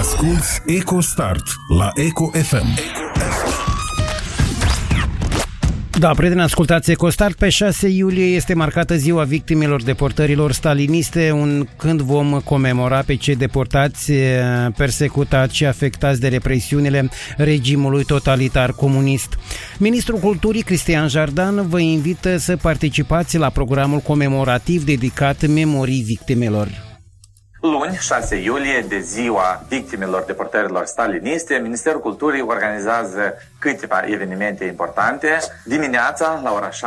Asculți EcoStart la Eco FM. Da, prieteni, ascultați EcoStart. Pe 6 iulie este marcată ziua victimelor deportărilor staliniste, când vom comemora pe cei deportați, persecutați și afectați de represiunile regimului totalitar comunist. Ministrul Culturii, Cristian Jardan, vă invită să participați la programul comemorativ dedicat memorii victimelor. Luni, 6 iulie, de ziua victimelor deportărilor staliniste, Ministerul Culturii organizează câteva evenimente importante. Dimineața, la ora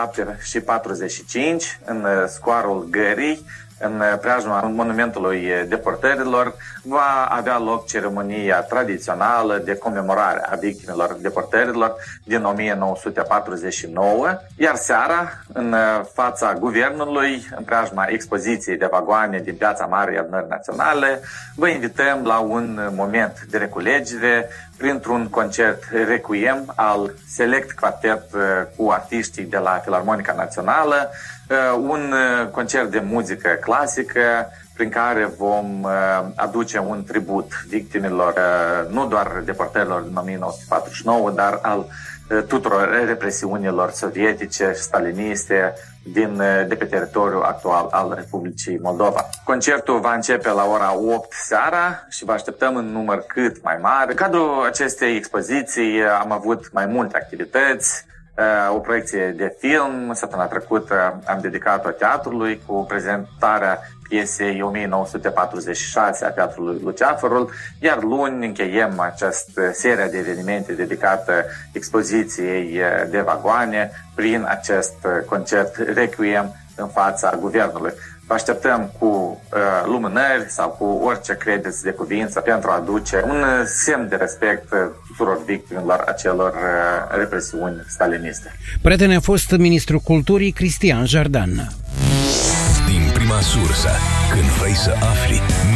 7:45, în scoarul Gării, în preajma monumentului deportărilor, va avea loc ceremonia tradițională de comemorare a victimelor deportărilor din 1949, iar seara, în fața guvernului, în preajma expoziției de vagoane din Piața Mare Adunării Naționale, vă invităm la un moment de reculegere printr-un concert Requiem al Select Quartet cu artiștii de la Filarmonica Națională, un concert de muzică clasică prin care vom aduce un tribut victimelor, nu doar deportărilor din 1949, dar al tuturor represiunilor sovietice și staliniste de pe teritoriul actual al Republicii Moldova. Concertul va începe la ora 8 seara și vă așteptăm în număr cât mai mare. În cadrul acestei expoziții am avut mai multe activități, o proiecție de film. Săptămâna trecută am dedicat-o teatrului cu prezentarea piesei 1946 a Teatrului Luceafărul, iar luni încheiem această serie de evenimente dedicată expoziției de vagoane prin acest concert Requiem în fața guvernului. Vă așteptăm cu lumânări sau cu orice credeți de cuvință pentru a aduce un semn de respect tuturor victimelor acelor represiuni staliniste. Prietene, a fost Ministrul Culturii Cristian Jardan. Din prima sursă, când vrei să afli